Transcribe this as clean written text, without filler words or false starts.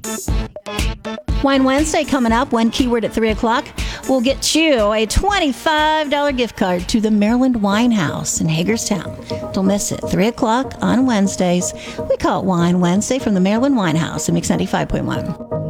Wine Wednesday coming up. One keyword at 3 o'clock. We'll get you a $25 gift card to the Maryland Wine House in Hagerstown. Don't miss it. 3 o'clock on Wednesdays. We call it Wine Wednesday from the Maryland Wine House in Mix 95.1.